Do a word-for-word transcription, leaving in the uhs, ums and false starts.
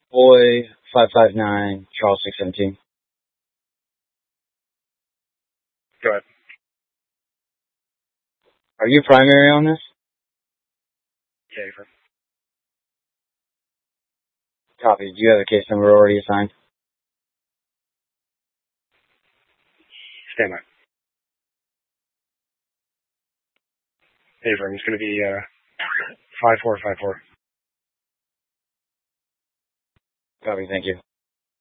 Boy, five five nine, Charles six seventeen. Go ahead. Are you primary on this? Yeah, for Copy. Do you have a case number already assigned? stand by. Hey, firm, it's going to be uh, five four five four. Copy. Thank you.